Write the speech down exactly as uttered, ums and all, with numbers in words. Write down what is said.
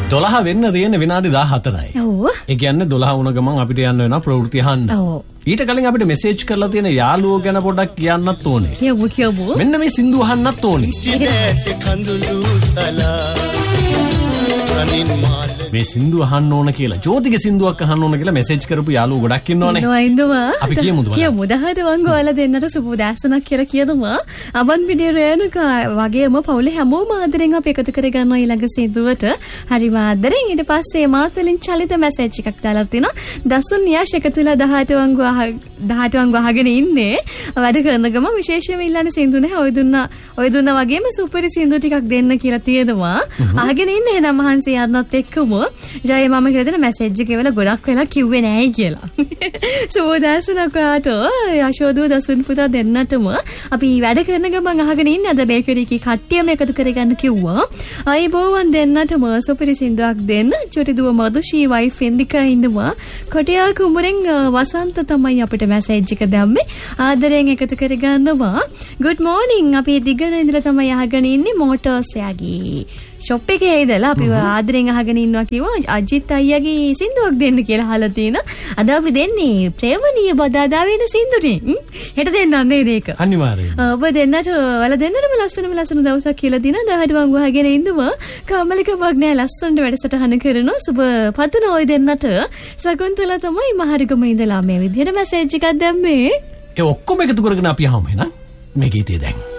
දොළහ වෙන්න තියෙන විනාඩි දාහතරයි. ඔව්. ඒ කියන්නේ දොළහ වුණ ගමන් අපිට යන්න වෙනවා ප්‍රවෘත්ති අහන්න. ඔව්. ඊට කලින් අපිට මෙසේජ් කරලා තියෙන යාළුවෝ ගැන පොඩ්ඩක් කියන්නත් ඕනේ. කියමු කියමු. මෙන්න මේ සින්දු අහන්නත් ඕනේ. මේ සින්දු අහන්න ඕන කියලා ජෝතිගේ සින්දුවක් අහන්න ඕන කියලා මෙසේජ් කරපු යාළුවෝ ගොඩක් ඉන්නවනේ. ඉන්නවා ඉන්නවා. අපි කියමුද බලන්න. කියමු දහයට වංගු ඔයාලා දෙන්නට සුබ උදෑසනක් කියලා කියනවා. අබන් පිටේ රේණුක වගේම පවුලේ හැමෝම ආදරෙන් අපි එකතු කරගන්නවා ඊළඟ සින්දුවට. හරිම ආදරෙන් ඊට පස්සේ මාත් වලින් චලිත මෙසේජ් එකක් දාලා තිනවා. දසුන් යාෂ් එකතුලා දහයට වංගු දහයට වංගු අහගෙන ඉන්නේ. වැඩ කරන ගම විශේෂයෙන්ම ඉල්ලන්නේ සින්දු නැහැ. ඔය දුන්නා ඔය දුන්නා වගේම සුපරි සින්දු ටිකක් දෙන්න කියලා තියෙනවා. අහගෙන ඉන්න එහෙනම් මහන්සි යන්නත් එක්කම ජය මම කියලා දෙන මැසේජ් එක වල ගොඩක් වෙලා කිව්වේ නෑයි කියලා. සෝදාසනකට යශෝදෝ දසුන් පුතා දෙන්නටම අපි වැඩ කරන ගමන් අහගෙන ඉන්නේ අද බේකරි කී කට්ටියම එකතු කරගන්න කිව්වා. අයි බෝවන් දෙන්නටම සුපිරි සින්දුවක් දෙන්න. චොටි දුව මදුෂී වයිෆ් ඉන්දිකා ඉන්නවා. කොටියා කුඹරෙන් වසන්ත තමයි අපිට මැසේජ් එක දැම්මේ. ආදරෙන් එකතු කරගන්නවා. good morning අපි දිගන ඉඳලා තමයි අහගෙන ඉන්නේ මෝටර්ස් යාගේ ෂොප් එකේ ඉඳලා අපි ආදරෙන් අහගෙන ඉන්නවා කිව්වා අජිත් අයියාගේ සින්දුවක් දෙන්න කියලා අහලා තියෙනවා. අද අපි දෙන්නේ ප්‍රේමණීය බදාදා වෙන සින්දුනේ. හෙට දෙන්නන්නේ නේද ඒක? අනිවාර්යයෙන්. ඔබ දෙන්නට වල දෙන්නටම ලස්සනම ලස්සන දවසක් කියලා දින දහයට වංගු අහගෙන ඉන්නවා. කමලික මග්නෑ ලස්සනට වැඩසටහන කරනවා. සුබ පතන ඔය දෙන්නට සකුන්තලා තමයි මහරිගම ඉඳලා මේ විදිහට මැසේජ් එකක් දැම්මේ. ඒ ඔක්කොම එකතු කරගෙන අපි අහමු එහෙනම් මේ ගීතය දැන්.